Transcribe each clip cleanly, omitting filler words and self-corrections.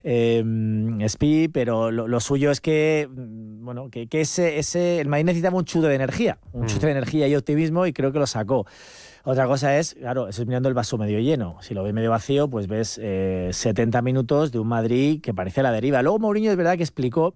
Spi, pero lo suyo es que, bueno, que el Madrid necesitaba un chute de energía, y optimismo, y creo que lo sacó. Otra cosa es, claro, eso es mirando el vaso medio lleno. Si lo ves medio vacío, pues ves 70 minutos de un Madrid que parece a la deriva. Luego Mourinho es verdad que explicó,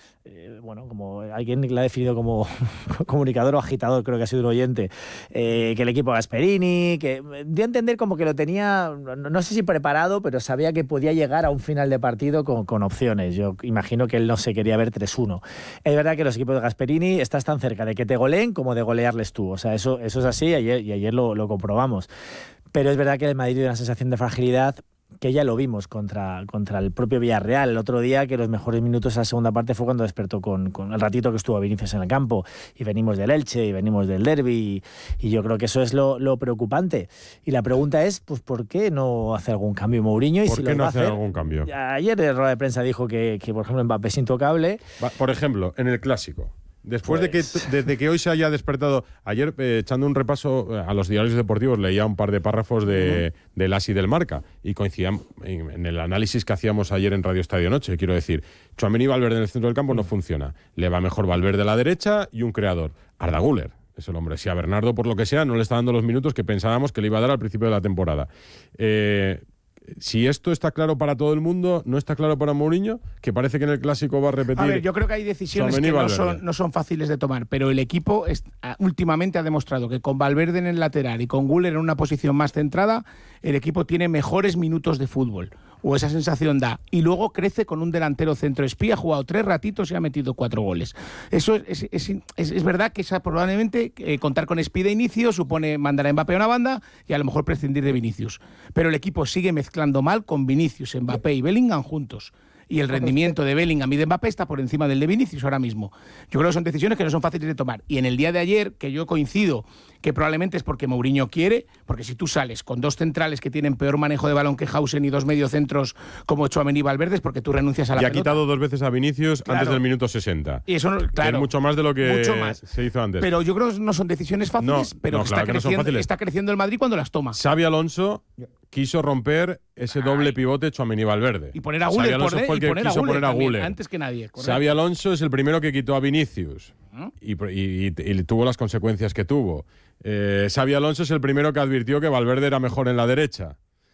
como alguien le ha definido como comunicador o agitador, creo que ha sido un oyente, que el equipo Gasperini, que dio a entender como que lo tenía, no sé si preparado, pero sabía que podía llegar a un final de partido con opciones. Yo imagino que él no se quería ver 3-1. Es verdad que los equipos de Gasperini estás tan cerca de que te goleen como de golearles tú. O sea, eso es así, ayer lo comprobamos. Pero es verdad que el Madrid tiene una sensación de fragilidad que ya lo vimos contra el propio Villarreal el otro día, que los mejores minutos de la segunda parte fue cuando despertó con el ratito que estuvo Vinicius en el campo, y venimos del Elche y venimos del derbi, y yo creo que eso es lo preocupante. Y la pregunta es, pues, ¿por qué no hace algún cambio Mourinho? ¿Por qué no hace algún cambio? Ayer en rueda de prensa dijo que por ejemplo, Mbappé es intocable. Por ejemplo, en el Clásico. Después desde que hoy se haya despertado, ayer echando un repaso a los diarios deportivos, leía un par de párrafos del AS y del Marca, y coincidían en el análisis que hacíamos ayer en Radio Estadio Noche. Quiero decir, Tchouaméni y Valverde en el centro del campo no funciona. Le va mejor Valverde a la derecha y un creador. Arda Güler es el hombre. Si a Bernardo, por lo que sea, no le está dando los minutos que pensábamos que le iba a dar al principio de la temporada. Si esto está claro para todo el mundo, ¿no está claro para Mourinho? Que parece que en el Clásico va a repetir. A ver, yo creo que hay decisiones que no son fáciles de tomar, pero el equipo últimamente ha demostrado que con Valverde en el lateral y con Güler en una posición más centrada, el equipo tiene mejores minutos de fútbol, o esa sensación da, y luego crece con un delantero centro. Espía ha jugado 3 ratitos y ha metido 4 goles. Eso es verdad que probablemente contar con Espía de inicio supone mandar a Mbappé a una banda y a lo mejor prescindir de Vinicius, pero el equipo sigue mezclando mal con Vinicius, Mbappé y Bellingham juntos. Y el rendimiento de Bellingham y de Mbappé está por encima del de Vinicius ahora mismo. Yo creo que son decisiones que no son fáciles de tomar. Y en el día de ayer, que yo coincido que probablemente es porque Mourinho quiere, porque si tú sales con 2 centrales que tienen peor manejo de balón que Hausen y 2 mediocentros como Tchouaméni y Valverde, es porque tú renuncias a la pelota. Y ha quitado 2 veces a Vinicius antes del minuto 60. Y eso, claro, es mucho más de lo que se hizo antes. Pero yo creo que no son decisiones fáciles, pero está creciendo el Madrid cuando las toma. Xabi Alonso quiso romper ese doble pivote Tchouaméni-Valverde. Y poner a Güler. Xabi Alonso fue el que quiso poner a Güler. Antes que nadie. Correcto. Xabi Alonso es el primero que quitó a Vinicius. Y tuvo las consecuencias que tuvo. Xabi Alonso es el primero que advirtió que Valverde era mejor en la derecha.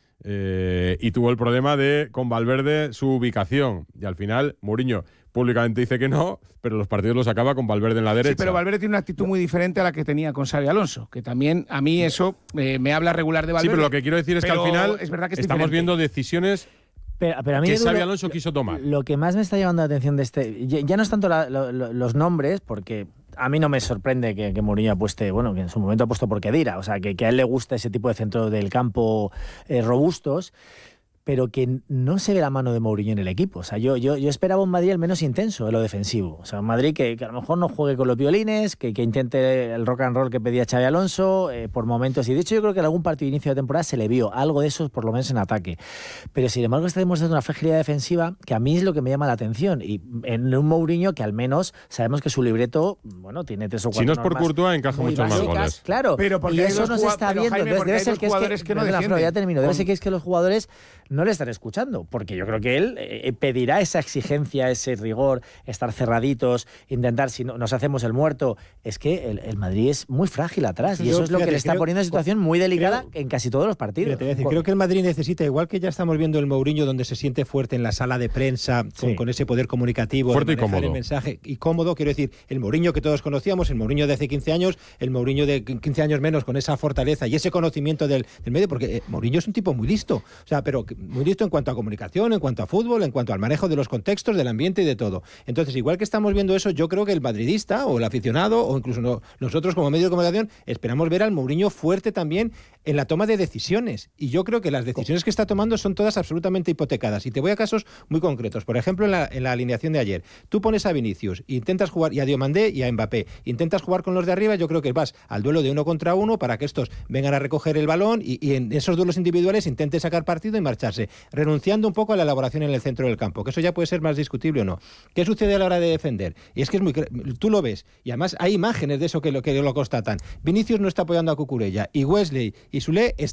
Y tuvo el problema con Valverde su ubicación. Y al final, Mourinho públicamente dice que no, pero los partidos los acaba con Valverde en la derecha. Sí, pero Valverde tiene una actitud muy diferente a la que tenía con Xabi Alonso, que también a mí eso me habla regular de Valverde. Sí, pero lo que quiero decir es que al final es verdad que estamos viendo decisiones pero a mí que Xabi Alonso quiso tomar. Lo que más me está llamando la atención de ya no es tanto los nombres, porque a mí no me sorprende que Mourinho apueste, que en su momento ha puesto por Khedira, o sea, que a él le gusta ese tipo de centros del campo robustos, pero que no se ve la mano de Mourinho en el equipo. O sea, yo esperaba un Madrid al menos intenso en lo defensivo. O sea, un Madrid que a lo mejor no juegue con los violines, que intente el rock and roll que pedía Xabi Alonso por momentos. Y de hecho yo creo que en algún partido de inicio de temporada se le vio algo de eso, por lo menos en ataque. Pero sin embargo está demostrando una fragilidad defensiva que a mí es lo que me llama la atención. Y en un Mourinho que al menos sabemos que su libreto, tiene 3 o 4 Si no es por Courtois, encaja mucho más goles. Claro, pero y eso no se está viendo. Jaime, Debe ser que no defienden. Ya termino. Debe ser que es que los jugadores no le están escuchando, porque yo creo que él pedirá esa exigencia, ese rigor, estar cerraditos, intentar, si no, nos hacemos el muerto. Es que el Madrid es muy frágil atrás, y eso es lo que le está poniendo en situación muy delicada en casi todos los partidos. Creo que el Madrid necesita, igual que ya estamos viendo el Mourinho, donde se siente fuerte en la sala de prensa, con ese poder comunicativo, fuerte de manejar y cómodo. El mensaje, y cómodo, quiero decir, el Mourinho que todos conocíamos, el Mourinho de hace 15 años, el Mourinho de 15 años menos, con esa fortaleza y ese conocimiento del medio, porque Mourinho es un tipo muy listo, o sea, pero muy listo en cuanto a comunicación, en cuanto a fútbol, en cuanto al manejo de los contextos, del ambiente y de todo. Entonces, igual que estamos viendo eso, yo creo que el madridista o el aficionado o incluso nosotros como medio de comunicación esperamos ver al Mourinho fuerte también en la toma de decisiones. Y yo creo que las decisiones que está tomando son todas absolutamente hipotecadas. Y te voy a casos muy concretos. Por ejemplo, en la alineación de ayer, tú pones a Vinicius, intentas jugar, y a Diomandé y a Mbappé, intentas jugar con los de arriba, yo creo que vas al duelo de 1 contra 1 para que estos vengan a recoger el balón y en esos duelos individuales intenten sacar partido y marcharse, renunciando un poco a la elaboración en el centro del campo, que eso ya puede ser más discutible o no. ¿Qué sucede a la hora de defender? Y es que tú lo ves, y además hay imágenes de eso que lo constatan. Vinicius no está apoyando a Cucurella, y Wesley y Soulé están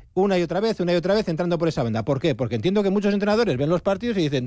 una y otra vez, entrando por esa banda. ¿Por qué? Porque entiendo que muchos entrenadores ven los partidos y dicen